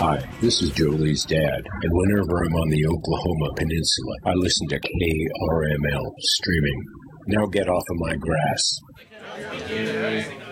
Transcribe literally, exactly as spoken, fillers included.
Hi, this is Jolie's dad, and whenever I'm on the Oklahoma Peninsula, I listen to K R M L streaming. Now get off of my grass.